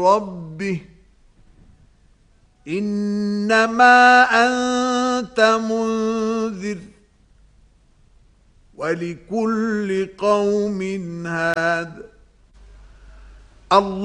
ربه إنما أنت منذر ولكل قوم هاد. الله